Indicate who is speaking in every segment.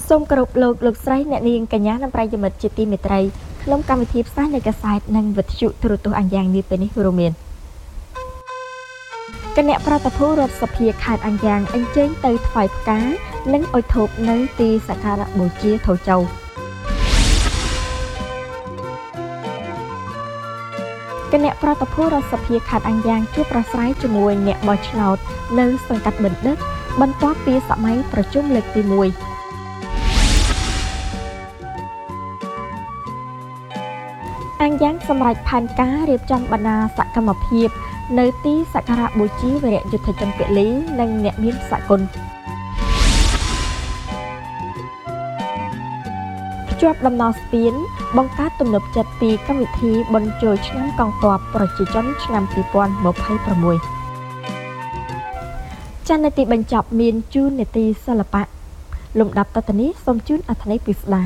Speaker 1: សូមគោរពលោកស្រីអ្នកនាងកញ្ញានិងប្រិយមិត្តជាទីមេត្រីក្នុងកម្មវិធីផ្សាយនៃកាសែតនិងវិទ្យុទូរទស្សន៍អញ្ញងនាពេលនេះរួមមានគណៈប្រតិភូរដ្ឋសភាខេត្តអញ្ញងអញ្ជើញទៅថ្វាយផ្កានិងអុជធូបនៅទីសក្ការៈបូជាថូចៅគណៈប្រតិភូរដ្ឋសភាខេត្តអញ្ញងជួបប្រស្រ័យជាមួយអ្នកបោះឆ្នោតនៅសង្កាត់បណ្ឌិតបន្ទាប់ពីសម័យប្រជុំលើកទី1អញ្ញងសម្រាប់ផែនការរៀបចំបណ្ណាសកម្មភាពនៅទីសក្ការៈបូជាវីរយុទ្ធជនពលីនិងអ្នកមានសគុណភ្ជាប់ដំណើរស្ពានបង្កើតទំនុកចិត្តពីកម្មវិធីបុណ្យចូលឆ្នាំកងទ័ពប្រជាជនឆ្នាំ2026ចា៎នាទីបញ្ចប់មានជូននាទីសិល្បៈលំដាប់តទៅនេះសូមជូនអត្ថន័យពិស្ដា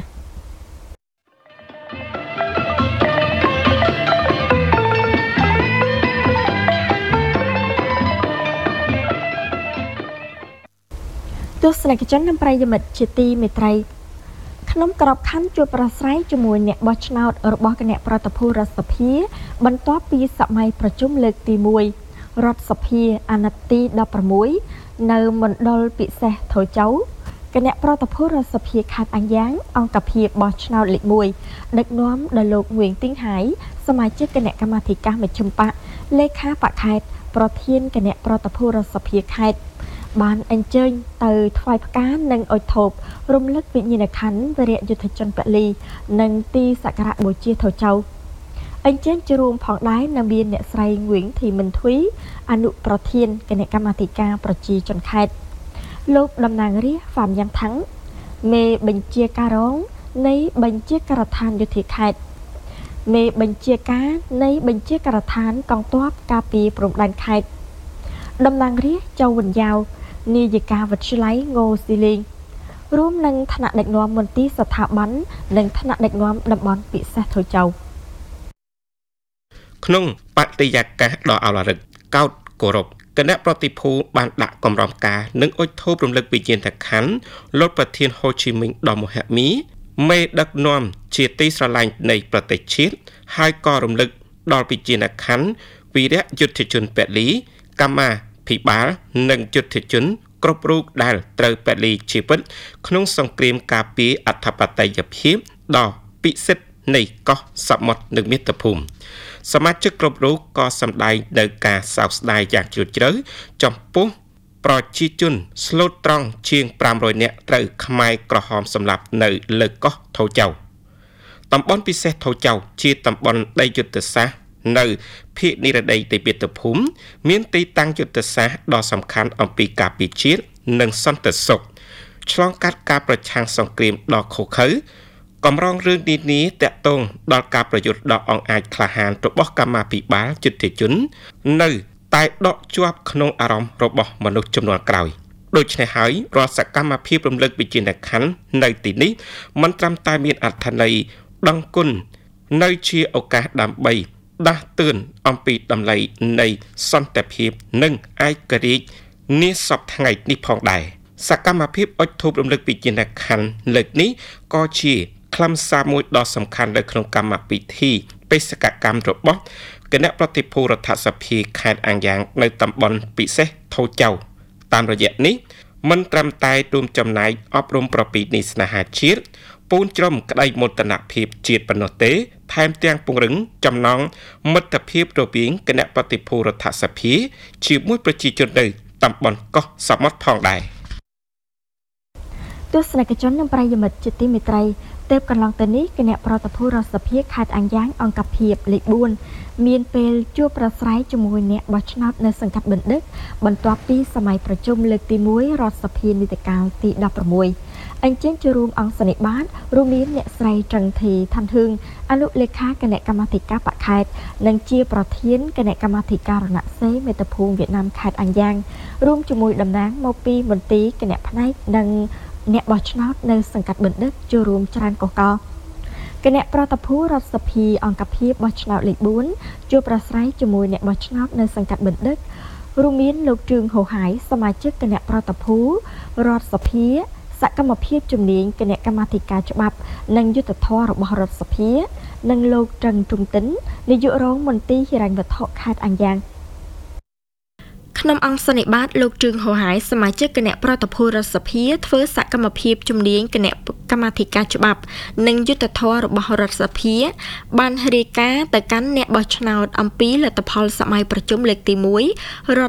Speaker 1: ទស្សនិកជននិងប្រិយមិត្តជាទីមេត្រីក្នុងក្របខ័ណ្ឌជួបប្រស្រ័យជាមួយអ្នកបោះឆ្នោតរបស់គណៈប្រតិភូរដ្ឋសភាបន្ទាប់ពីសម័យប្រជុំលើកទី1រដ្ឋសភាអាណត្តិទី16នៅមណ្ឌលពិសេសថូចៅគណៈប្រតិភូរដ្ឋសភាខេត្តអញ្ញងអង្គភាពបោះឆ្នោតលេខ1ដឹកនាំដោយលោកងឿងទីងហៃសមាជិកគណៈកម្មាធិការមជ្ឈិមបកលេខាបកខេត្តប្រធានគណៈប្រតិភូរដ្ឋសភាខេត្តបានអញ្ជើញទៅថ្វាយផ្កានិងអុជធូបរំលឹកវិញ្ញាណក្ខន្ធវីរយុទ្ធជនពលីនិងទីសក្ការៈបូជាថូចៅអញ្ជើញជួបផងដែរនៅមានអ្នកស្រីងឿងធីមិនទ្វីអនុប្រធានគណៈកម្មាធិការប្រជាជនខេត្តលោកតំណាងរាស្ត្រហ្វាមយ៉ាងថាំងមេបញ្ជាការរងនៃបញ្ជាការដ្ឋានយោធាខេត្តមេបញ្ជាការនៃបញ្ជាការដ្ឋានកងទ័ពការពារព្រំដែនខេត្តតំណាងរាស្ត្រចៅវណ្ណយ៉ាវនាយិកាវិទ្យាល័យងូស៊ីលេងរួមនឹងថ្នាក់ដឹកនាំមន្ទីរស្ថាប័ននិងថ្នាក់ដឹកនាំតំបន់ពិសេសថូចៅ
Speaker 2: ក្នុងបរិយាកាសដ៏អោឡារឹកកោតគោរពគណៈប្រតិភូបានដាក់កម្រងផ្កានិងអុជធូបរំលឹកវិញ្ញាណក្ខន្ធលោកប្រធានហូជីមិញដ៏មហិមាមេដឹកនាំជាទីស្រឡាញ់នៃប្រទេសជាតិហើយក៏រំលឹកដល់វិញ្ញាណក្ខន្ធវីរយុទ្ធជនពលីកម្មាភិបាលនិងយុទ្ធជនគ្រប់រូបដែលត្រូវពលីជីវិតក្នុងសង្គ្រាមការពារអធិបតេយ្យភាពដ៏ពិសិដ្ឋនៃកោះសមុទ្រនិងមាតុភូមិសមាជិកគ្រប់រូបក៏សម្ដែងនៅការសោកស្ដាយយ៉ាងជ្រាលជ្រៅចំពោះប្រជាជនស្លូតត្រង់ជាង500នាក់ត្រូវខ្មែរក្រហមសម្លាប់នៅលើកោះថូចៅតំបន់ពិសេសថូចៅជាតំបន់ដីយុទ្ធសាស្ត្រនៅភាគនិរតីនៃមាតុភូមិមានទីតាំងយុទ្ធសាស្ត្រដ៏សំខាន់អំពីការពារជាតិនិងសន្តិសុខឆ្លងកាត់ការប្រឆាំងសង្គ្រាមដ៏ឃោរឃៅកម្រងរឿងនានាតាក់ទងដល់ការប្រយុទ្ធដ៏អង្អាចក្លាហានរបស់កម្មាភិបាលយុទ្ធជននៅតែដកជាប់ក្នុងអារម្មណ៍របស់មនុស្សចំនួនក្រោយដូច្នេះហើយរាល់សកម្មភាពរំលឹកវិញ្ញាណក្ខន្ធនៅទីនេះមិនត្រឹមតែមានអត្ថន័យដឹងគុណនៅជាឱកាសដើម្បីដាស់តឿនអំពីតម្លៃនៃសន្តិភាពនិងឯករាជ្យនាសប្តាហ៍ថ្ងៃនេះផងដែរសកម្មភាពអុជធូបរំលឹកវិញ្ញាណក្ខន្ធលើកនេះក៏ជាខ្លឹមសារមួយដ៏សំខាន់នៅក្នុងកម្មពិធីបេសកកម្មរបស់គណៈប្រតិភូរដ្ឋសភាខេត្តអញ្ញងនៅតំបន់ពិសេសថូចៅតាមរយៈនេះមិនត្រឹមតែរួមចំណែកអប់រំប្រពៃណីស្នេហាជាតិពូនជ្រំក្តីមោទនភាពជាតិប៉ុណ្ណោះទេថែមទាំងពង្រឹងចំណងមិត្តភាពរវាងគណៈប្រតិភូរដ្ឋសភាជាមួយប្រជាជននៅតំបន់កោះសមុទ្រផងដែរ
Speaker 1: ទស្សនិកជននិងប្រិយមិត្តជាទីមេត្រីទើបកន្លងទៅនេះគណៈប្រតិភូរដ្ឋសភាខេត្តអញ្ញងអង្គភាពលេខ4មានពេលជួបប្រស្រ័យជាមួយអ្នកបោះឆ្នោតនៅសង្កាត់បណ្ឌិតបន្ទាប់ពីសម័យប្រជុំលើកទី1រដ្ឋសភានីតិកាលទី16អញ្ជើញចូលរួមអង្គសនិបាតរួមមានអ្នកស្រីត្រឹងធីថាន់ហឿងអនុលេខាគណៈកម្មាធិការបកខេត្តនិងជាប្រធានគណៈកម្មាធិការរណសេមេត្តភូមិវៀតណាមខេត្តអញ្ញងរួមជាមួយតំណាងមកពីមន្ទីរគណៈផ្នែកនិងអ្នកបោះឆ្នោតនៅសង្កាត់បណ្ឌិតចូលរួមច្រើនកកគណៈប្រតិភូរដ្ឋសភាអង្គភាពបោះឆ្នោតលេខ4ជួបប្រស្រ័យជាមួយអ្នកបោះឆ្នោតនៅសង្កាត់បណ្ឌិតរួមមានលោកជឿងហូហៃសមាជិកគណៈប្រតិភូរដ្ឋសភាសសកម្មភាពជំនាញគណៈកម្មាធិការច្បាប់និងយុត្តិធម៌របស់រដ្ឋសភានិងលោកត្រឹងទ្រង់ទិននាយករងមន្ទីរហិរញ្ញវត្ថុខេត្តអាញ្ញ៉ាងក្នុងអង្គសន្និបាតលោកជឿងហូហែសមាជិកគណៈប្រតិភូរដ្ឋសភាធ្វើសកម្មភាពជំនាញគណៈកម្មាធិការច្បាប់និងយុត្តិធម៌របស់រដ្ឋសភាបានរាយការណ៍ទៅកាន់អ្នកបោះឆ្នោតអំពីលទ្ធផលសម័យប្រជុំលើកទី1រដ្ឋ